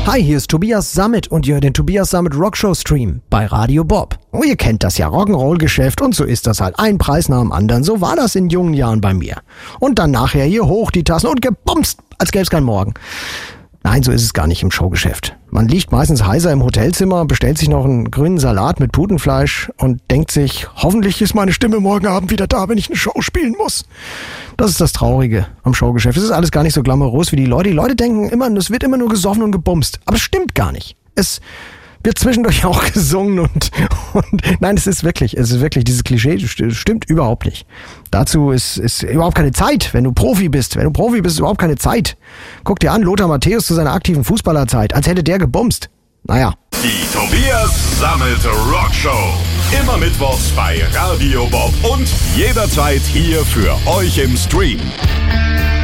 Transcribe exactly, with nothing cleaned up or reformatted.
Hi, hier ist Tobias Sammet und ihr hört den Tobias Sammet Rockshow Stream bei Radio Bob. Oh, ihr kennt das ja, Rock'n'Roll-Geschäft und so ist das halt. Ein Preis nach dem anderen, so war das in jungen Jahren bei mir. Und dann nachher hier hoch die Tassen und gebumst, als gäb's kein Morgen. Nein, so ist es gar nicht im Showgeschäft. Man liegt meistens heiser im Hotelzimmer, bestellt sich noch einen grünen Salat mit Putenfleisch und denkt sich, hoffentlich ist meine Stimme morgen Abend wieder da, wenn ich eine Show spielen muss. Das ist das Traurige am Showgeschäft. Es ist alles gar nicht so glamourös wie die Leute. Die Leute denken immer, es wird immer nur gesoffen und gebumst. Aber es stimmt gar nicht. Es wird zwischendurch auch gesungen und, und nein, es ist wirklich, es ist wirklich, dieses Klischee stimmt überhaupt nicht. Dazu ist, ist überhaupt keine Zeit, wenn du Profi bist. Wenn du Profi bist, ist überhaupt keine Zeit. Guck dir an, Lothar Matthäus zu seiner aktiven Fußballerzeit, als hätte der gebumst. Naja. Die Tobias Sammet Rockshow. Immer mittwochs bei Radio Bob und jederzeit hier für euch im Stream.